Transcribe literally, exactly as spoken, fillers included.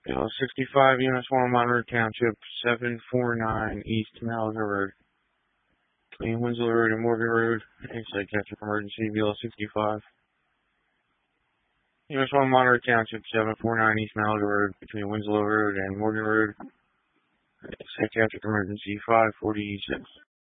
BLO sixty-five, U S one, Monroe Township, seven forty-nine East Malaga Road. Between Winslow Road and Morgan Road, a psychiatric emergency, BLO sixty-five. U S one, Monroe Township, seven forty-nine East Malaga Road, between Winslow Road and Morgan Road, a psychiatric emergency, five forty-six.